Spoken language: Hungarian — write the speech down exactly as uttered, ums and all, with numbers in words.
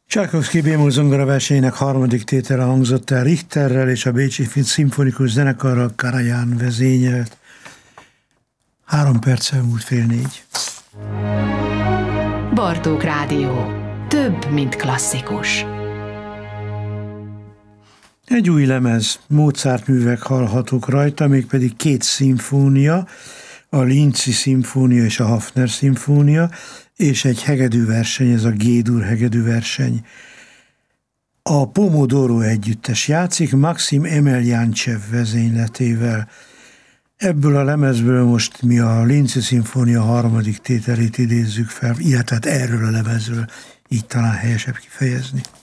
Csajkovszky B-moll zongora versenyének harmadik tétele hangzott el Richterrel és a Bécsi Szimfonikus Zenekarral Karajan vezényelt. Három perccel múlt fél négy. Bartók Rádió. Több, mint klasszikus. Egy új lemez, Mozart művek hallhatók rajta, mégpedig két szimfónia, a Linci szimfónia és a Hafner szimfónia, és egy hegedűverseny, ez a G-dur hegedűverseny. A Pomodoro együttes játszik Maxim Emeljáncsev vezényletével. Ebből a lemezből most mi a Linci szimfónia harmadik tételét idézzük fel, illetve erről a lemezről, így talán helyesebb kifejezni.